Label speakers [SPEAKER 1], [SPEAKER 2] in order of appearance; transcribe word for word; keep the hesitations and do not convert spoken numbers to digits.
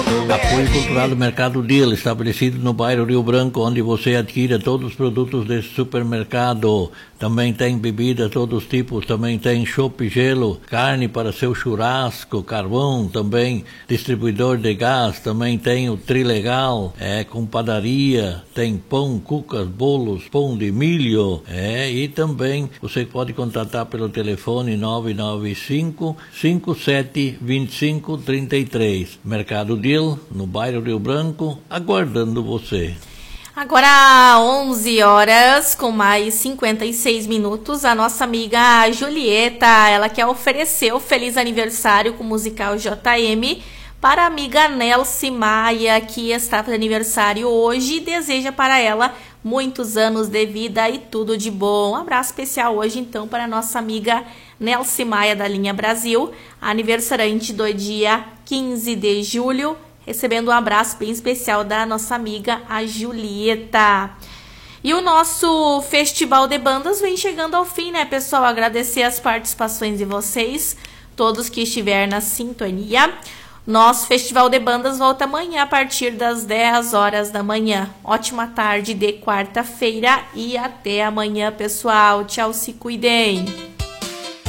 [SPEAKER 1] Apoio Cultural do Mercado Deal, estabelecido no bairro Rio Branco, onde você adquire todos os produtos desse supermercado. Também tem bebida, todos os tipos, também tem chopp, gelo, carne para seu churrasco, carvão, também distribuidor de gás, também tem o Trilegal, é, com padaria, tem pão, cucas, bolos, pão de milho, é, e também você pode contatar pelo telefone nove nove cinco, cinco sete dois cinco três três. Mercado Deal, no bairro Rio Branco, aguardando você.
[SPEAKER 2] Agora, onze horas com mais cinquenta e seis minutos, a nossa amiga Julieta, ela quer oferecer o feliz aniversário com o musical J M para a amiga Nelce Maia, que está de aniversário hoje, e deseja para ela muitos anos de vida e tudo de bom. Um abraço especial hoje, então, para a nossa amiga Nelce Maia, da Linha Brasil, aniversariante do dia quinze de julho, recebendo um abraço bem especial da nossa amiga, a Julieta. E o nosso Festival de Bandas vem chegando ao fim, né, pessoal? Agradecer as participações de vocês, todos que estiverem na sintonia. Nosso Festival de Bandas volta amanhã a partir das dez horas da manhã. Ótima tarde de quarta-feira e até amanhã, pessoal. Tchau, se cuidem.